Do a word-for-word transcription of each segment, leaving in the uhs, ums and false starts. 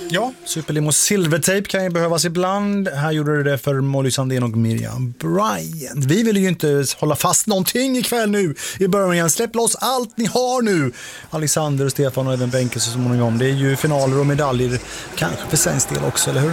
Ja, superlimos silvertejp kan ju behövas ibland. Här gjorde det det för Molly Sandén och Miriam Bryant. Vi vill ju inte hålla fast någonting ikväll nu i Birmingham. Släpp loss allt ni har nu. Alexander, Stefan och även Benke så småningom. Det är ju finaler och medaljer kanske för svensk del också, eller hur?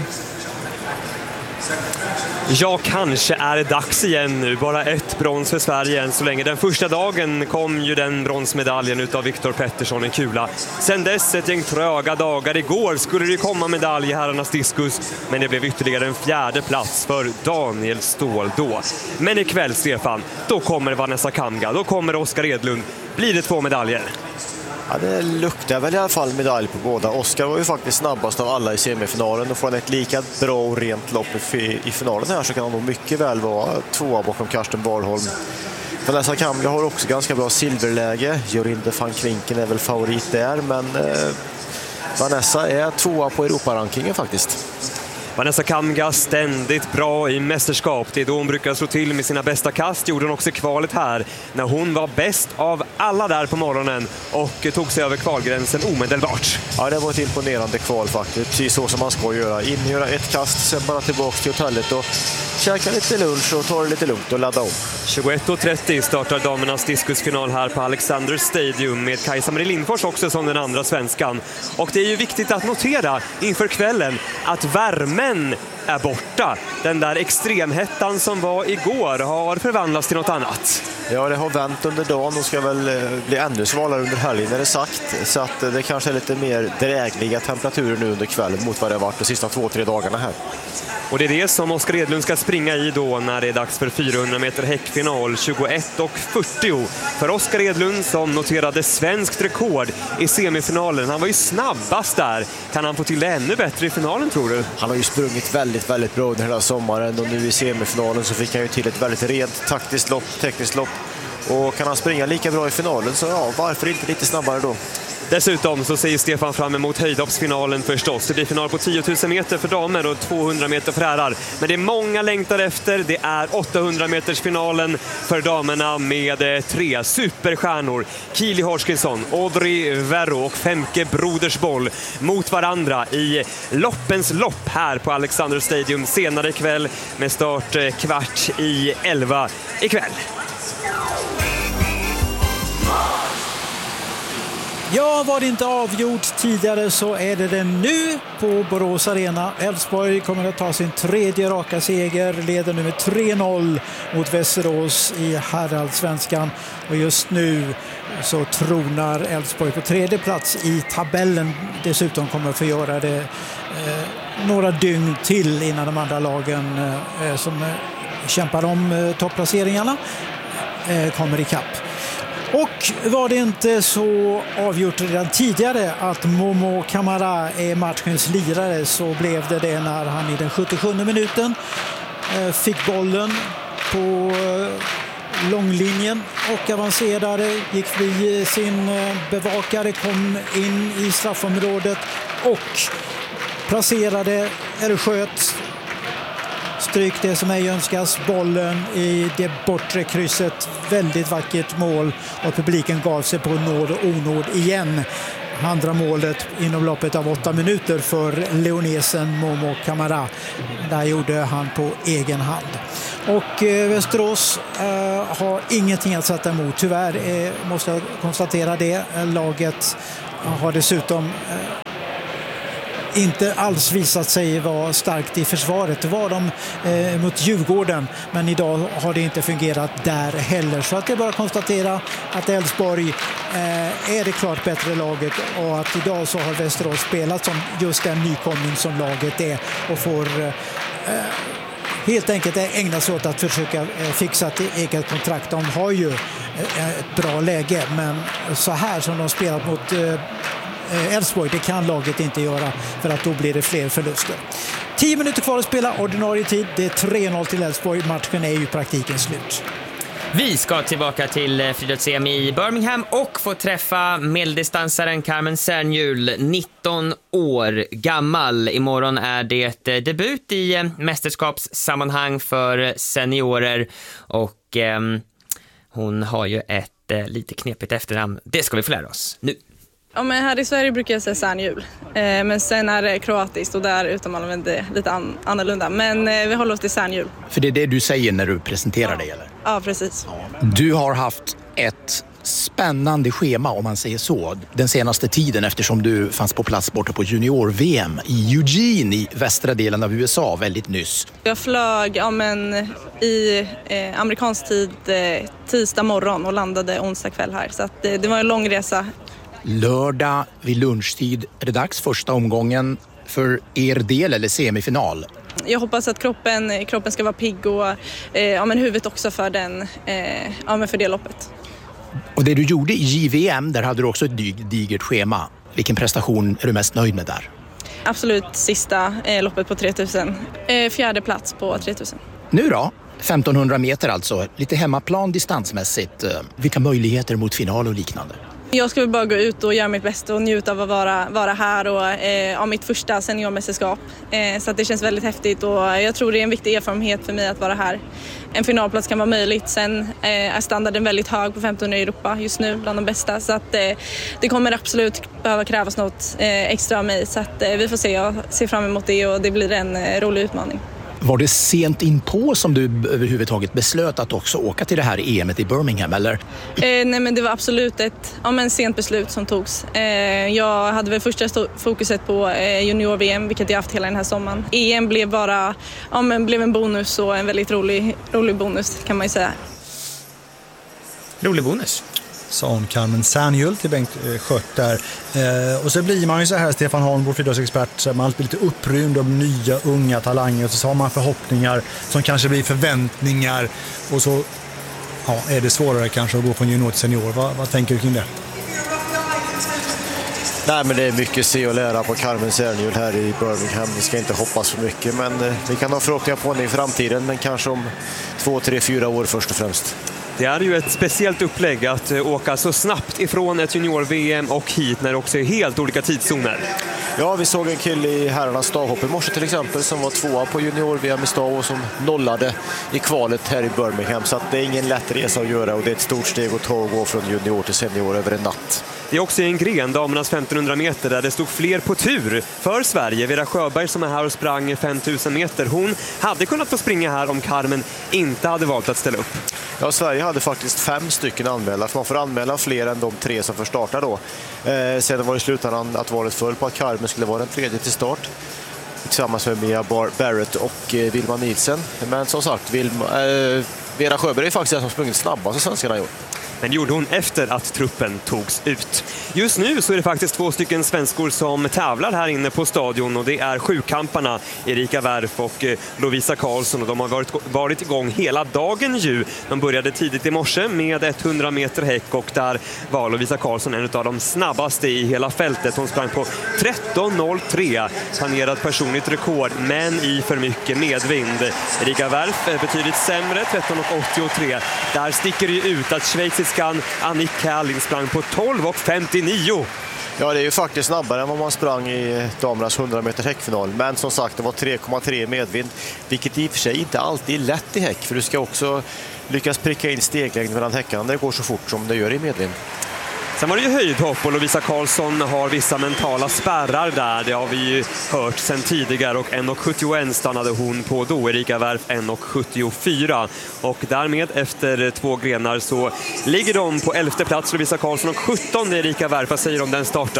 Ja, kanske är det dags igen nu. Bara ett brons för Sverige än så länge. Den första dagen kom ju den bronsmedaljen utav Viktor Pettersson, en kula. Sen dess ett gäng tröga dagar. Igår skulle det komma medalj i herrarnas diskus, men det blev ytterligare en fjärde plats för Daniel Ståhl då. Men ikväll, Stefan, då kommer Vanessa Kamga, då kommer Oskar Edlund. Blir det två medaljer? Ja, det luktar väl i alla fall medalj på båda. Oskar var ju faktiskt snabbast av alla i semifinalen, och får han ett lika bra och rent lopp i, i finalen här så kan han nog mycket väl vara tvåa bakom Karsten Warholm. Vanessa Kamga har också ganska bra silverläge. Jorinde van Kvinken är väl favorit där, men eh, Vanessa är tvåa på Europarankingen faktiskt. Vanessa Kamga ständigt bra i mästerskap. Det är då hon brukar slå till med sina bästa kast. Gjorde hon också kvalet här när hon var bäst av alla där på morgonen och tog sig över kvalgränsen omedelbart. Ja, det var ett imponerande kval faktiskt. Precis så som man ska göra. In, göra ett kast, sen bara tillbaka till hotellet och käka lite lunch och ta det lite lugnt och ladda om. tjugoett och trettio startar damernas diskusfinal här på Alexander Stadium med Kajsa-Marie Lindfors också som den andra svenskan. Och det är ju viktigt att notera inför kvällen att värmen är borta. Den där extremhettan som var igår har förvandlats till något annat. Ja, det har vänt under dagen och ska väl bli ännu svalare under helgen är det sagt. Så att det kanske är lite mer drägliga temperaturer nu under kvällen mot vad det har varit de sista två, tre dagarna här. Och det är det som Oskar Edlund ska springa i då när det är dags för fyrahundra meter häckfinal. tjugoett och fyrtio för Oskar Edlund som noterade svenskt rekord i semifinalen. Han var ju snabbast där. Kan han få till det ännu bättre i finalen, tror du? Han har ju sprungit väldigt, väldigt bra under hela sommaren, och nu i semifinalen så fick han ju till ett väldigt rent taktiskt lopp, tekniskt lopp. Och kan han springa lika bra i finalen så ja, varför inte lite snabbare då? Dessutom så säger Stefan fram emot höjdhoppsfinalen förstås. Det blir final på tio tusen meter för damer och tvåhundra meter för herrar. Men det är många längtar efter. Det är åttahundra meters finalen för damerna med tre superstjärnor. Kili Horskinsson, Audrey Verro och Femke Brodersboll mot varandra i loppens lopp här på Alexander Stadium senare ikväll med start kvart i elva ikväll. Ja, var det inte avgjort tidigare så är det det nu på Borås Arena. Elfsborg kommer att ta sin tredje raka seger, leder nu med tre noll mot Västerås i herrallsvenskan. Och just nu så tronar Elfsborg på tredje plats i tabellen. Dessutom kommer att få göra det eh, några dygn till innan de andra lagen eh, som eh, kämpar om eh, topplaceringarna eh, kommer i kapp. Och var det inte så avgjort redan tidigare att Momo Kamara är matchens lirare, så blev det det när han i den sjuttiosjunde minuten fick bollen på långlinjen och avancerade, gick förbi sin bevakare, kom in i straffområdet och placerade, eller sköt, stryk det som ej önskas, bollen i det bortre krysset. Väldigt vackert mål och publiken gav sig på nåd och onåd igen. Andra målet inom loppet av åtta minuter för leonesen Momo Kamara. Där gjorde han på egen hand. Och eh, Västerås eh, har ingenting att sätta emot. Tyvärr eh, måste jag konstatera det. Laget har dessutom eh, inte alls visat sig vara starkt i försvaret. Det var de eh, mot Djurgården, men idag har det inte fungerat där heller. Så att det är bara att konstatera att Elfsborg eh, är det klart bättre laget, och att idag så har Västerås spelat som just den nykomling som laget är och får eh, helt enkelt ägna sig åt att försöka eh, fixa ett eget kontrakt. De har ju eh, ett bra läge, men så här som de spelat mot eh, Elfsborg, det kan laget inte göra, för att då blir det fler förluster. tio minuter kvar att spela, ordinarie tid. Det är tre noll till Elfsborg. Matchen är ju i praktiken slut. Vi ska tillbaka till friidrotts-E M i Birmingham och få träffa medeldistansaren Carmen Cernhjul, nitton år gammal. Imorgon är det debut i mästerskapssammanhang för seniorer, och eh, hon har ju ett eh, lite knepigt efternamn. Det ska vi få lära oss nu. Ja, men här i Sverige brukar jag säga Sernjul. Eh, men sen är det kroatiskt och där uttalar man det lite an- annorlunda. Men eh, vi håller oss till Sernjul. För det är det du säger när du presenterar dig, eller? Ja, precis. Du har haft ett spännande schema, om man säger så, den senaste tiden, eftersom du fanns på plats borta på junior-V M i Eugene i västra delen av U S A väldigt nyss. Jag flög ja, men, i eh, amerikansk tid eh, tisdag morgon och landade onsdag kväll här. Så att, eh, det var en lång resa. Lördag vid lunchtid är det dags, första omgången för er del, eller semifinal. Jag hoppas att kroppen, kroppen ska vara pigg och eh, ja, men huvudet också för, den, eh, ja, men för det loppet. Och det du gjorde i J V M, där hade du också ett dig- digert schema. Vilken prestation är du mest nöjd med där? Absolut sista eh, loppet på tre tusen. Eh, fjärde plats på tre tusen. Nu då? femtonhundra meter alltså, lite hemmaplan distansmässigt. Vilka möjligheter mot final och liknande? Jag ska bara gå ut och göra mitt bästa och njuta av att vara, vara här och eh, av mitt första seniormästerskap. Eh, så att det känns väldigt häftigt och jag tror det är en viktig erfarenhet för mig att vara här. En finalplats kan vara möjligt. Sen eh, är standarden väldigt hög på femtonhundra i Europa just nu, bland de bästa. Så att eh, det kommer absolut behöva krävas något eh, extra av mig. Så att eh, vi får se, jag ser fram emot det och det blir en eh, rolig utmaning. Var det sent in på som du överhuvudtaget beslöt att också åka till det här E M:et i Birmingham, eller? Eh, nej, men det var absolut ett ja, men sent beslut som togs. Eh, jag hade väl första stå- fokuset på eh, junior-V M, vilket jag haft hela den här sommaren. E M blev bara ja, men blev en bonus och en väldigt rolig, rolig bonus kan man ju säga. Rolig bonus. Sa hon Carmen Sernjul till Bengt eh, Skört där. Eh, och så blir man ju så här, Stefan Holm, vår friidrottsexpert, man blir lite upprymd av nya unga talanger och så har man förhoppningar som kanske blir förväntningar och så ja, är det svårare kanske att gå från junior till senior. Va, vad tänker du kring det? Nej, men det är mycket se och lära på Carmen Sernjul här i Birmingham. Vi ska inte hoppas för mycket, men eh, vi kan ha förhoppningar på henne i framtiden, men kanske om två, tre, fyra år först och främst. Det är ju ett speciellt upplägg att åka så snabbt ifrån ett junior-V M och hit när det också är helt olika tidszoner. Ja, vi såg en kille i herrarnas stavhopp i morse till exempel som var tvåa på junior-V M i stav och som nollade i kvalet här i Birmingham. Så att det är ingen lätt resa att göra och det är ett stort steg att ta och gå från junior till senior över en natt. Det är också en gren, damernas femtonhundra meter, där det stod fler på tur för Sverige. Vera Sjöberg som är här och sprang femtusen meter. Hon hade kunnat få springa här om Carmen inte hade valt att ställa upp. Ja, Sverige hade faktiskt fem stycken anmälda, för man får anmäla fler än de tre som får starta då. Eh, sedan var det slutändan att valet föll på att Carmen skulle vara den tredje till start tillsammans med Mia Bar- Barrett och eh, Vilma Nielsen. Men som sagt, Vilma, eh, Vera Sjöberg är faktiskt den som sprungit snabbast i svenskarna i år. Men det gjorde hon efter att truppen togs ut. Just nu så är det faktiskt två stycken svenskor som tävlar här inne på stadion och det är sjukamparna Erika Wärf och Lovisa Karlsson och de har varit, varit igång hela dagen ju. De började tidigt i morse med hundra meter häck och där var Lovisa Karlsson en av de snabbaste i hela fältet. Hon sprang på tretton noll tre, planerat personligt rekord men i för mycket medvind. Erika Wärf är betydligt sämre, tretton åttiotre. Där sticker det ut att schweiziskan Annick Kärling sprang på tolv femtionio. Ja, det är ju faktiskt snabbare än vad man sprang i damernas hundra meter häckfinal. Men som sagt, det var tre komma tre medvind, vilket i och för sig inte alltid är lätt i häck. För du ska också lyckas pricka in steglängd mellan häckarna när det går så fort som det gör i medvind. Sen var det ju höjdhopp och Lovisa Karlsson har vissa mentala spärrar där. Det har vi ju hört sedan tidigare och en sjuttioett stannade hon på då. Erika Wärf en sjuttiofyra. Och därmed efter två grenar så ligger de på elfte plats, Lovisa Karlsson och sjutton Erika Wärf. Vad säger de om den starten?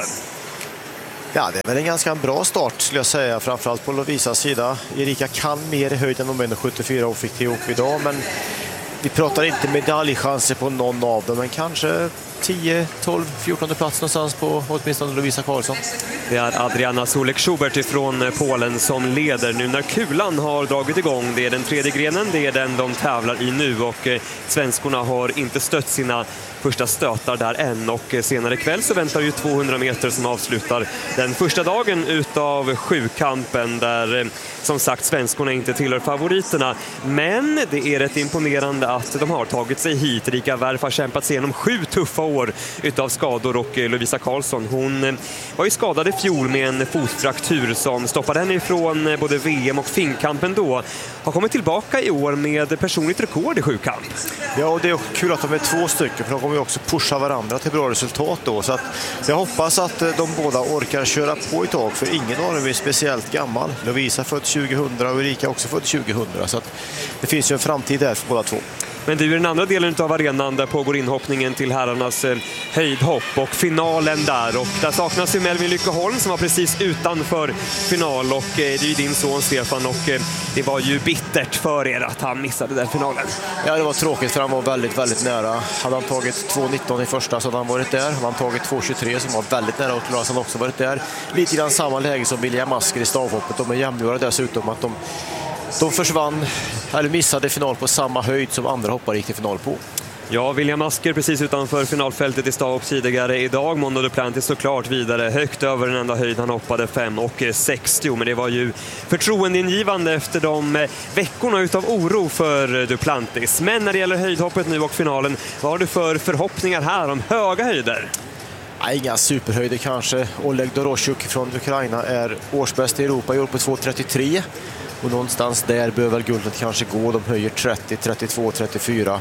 Ja, det är väl en ganska bra start skulle jag säga, framförallt på Lovisas sida. Erika kan mer i höjd än de en sjuttiofyra och fick till ihop idag, men vi pratar inte medaljchanser på någon av dem, men kanske tio, tolv, fjorton plats någonstans på åtminstone Lovisa Karlsson. Det är Adriana Solek-Schubert ifrån Polen som leder nu när kulan har dragit igång. Det är den tredje grenen, det är den de tävlar i nu och eh, svenskorna har inte stött sina första stötar där än och senare kväll så väntar ju tvåhundra meter som avslutar den första dagen utav sjukampen där eh, som sagt svenskorna inte tillhör favoriterna, men det är rätt imponerande att de har tagit sig hit. Erika Wärf har kämpat sig igenom sju tuffa år utav skador och eh, Lovisa Karlsson, hon eh, var ju skadad i fjol med en fotfraktur som stoppade henne ifrån eh, både V M och finkampen då. Har kommit tillbaka i år med personligt rekord i sjukamp. Ja, och det är kul att de är två stycken, för de kommer ju också pusha varandra till bra resultat då. Så att jag hoppas att de båda orkar köra på ett tag, för ingen av dem är speciellt gammal. Lovisa född tjugohundra och Erika också född tjugohundra, så att det finns ju en framtid där för båda två. Men du, i den andra delen av arenan där pågår inhoppningen till herrarnas eh, höjdhopp och finalen där. Och där saknas ju Melvin Lyckeholm som var precis utanför final, och eh, det är ju din son Stefan, och eh, det var ju bittert för er att han missade den finalen. Ja, det var tråkigt för han var väldigt, väldigt nära. Hade han tagit två nitton i första så hade han varit där. Hade han tagit två tjugotre som var väldigt nära och klara så hade han också varit där. Lite grann samma läge som William Masker i stavhoppet. De är jämngjorda dessutom att de De försvann, eller missade final på samma höjd som andra hoppare gick till final på. Ja, William Masker precis utanför finalfältet i stavhopp tidigare idag. Mondo Duplantis såklart vidare högt över den enda höjd han hoppade fem och sextio. Men det var ju förtroendeingivande efter de veckorna utav oro för Duplantis. Men när det gäller höjdhoppet nu och finalen, vad har du för förhoppningar här om höga höjder? Nej, inga superhöjder kanske. Oleg Doroshuk från Ukraina är årsbäst i Europa i år på två trettiotre. Och någonstans där bör väl guldet kanske gå. De höjer trettio, trettiotvå, trettiofyra.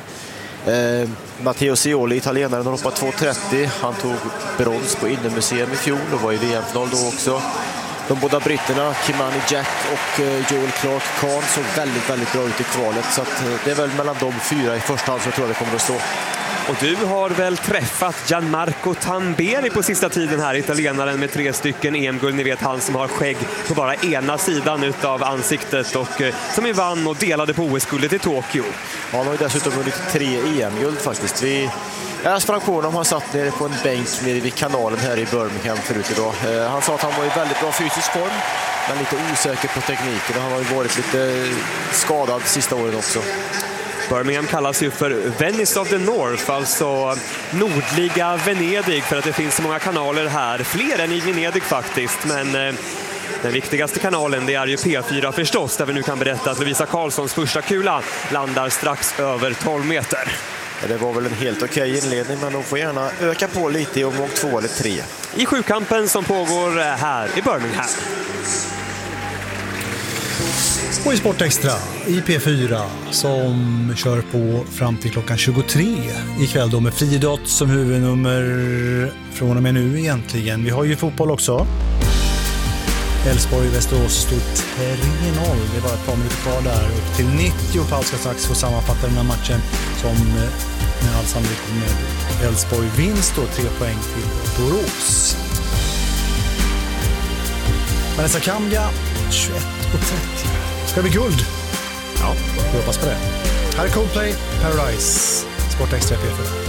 Eh, Matteo Cioli, italienaren, har hoppat två trettio. Han tog brons på Innemuseum i fjol och var i V M-final då också. De båda britterna, Kimani Jack och Joel Clark Kahn, såg väldigt, väldigt bra ut i kvalet. Så att det är väl mellan de fyra i första hand så jag tror jag det kommer att stå. Och du har väl träffat Gianmarco Tamberi på sista tiden här, italienaren med tre stycken E M-guld. Ni vet, han som har skägg på bara ena sidan utav ansiktet och som är vann och delade på O S-guldet i Tokyo. Ja, han har ju dessutom vunnit tre E M-guld faktiskt. Vi... Jag sprang på honom, han satt nere på en bänk nere vid kanalen här i Birmingham förut idag. Han sa att han var i väldigt bra fysisk form, men lite osäker på tekniken. Han har ju varit lite skadad sista åren också. Birmingham kallas ju för Venice of the North, alltså nordliga Venedig, för att det finns så många kanaler här. Fler än i Venedig faktiskt, men eh, den viktigaste kanalen det är ju P fyra förstås, där vi nu kan berätta att Lovisa Karlssons första kula landar strax över tolv meter. Ja, det var väl en helt okej inledning, men de får gärna öka på lite i omgång två eller tre. I sjukampen som pågår här i Birmingham. Och i Sportextra i P fyra som kör på fram till klockan tjugotre ikväll då med friidrott som huvudnummer från och med nu egentligen. Vi har ju fotboll också. Elfsborg Västerås stod tre noll. Det var ett par minuter kvar där upp till nittio. Paul ska strax få sammanfatta den här matchen som med all sannolikhet med Elfsborg vinst och tre poäng till Borås. Vanessa Kamga tjugoett och trettio. Ska det bli guld? Ja, vi hoppas på det. Här är Coldplay, Paradise, Sportextra P fyra.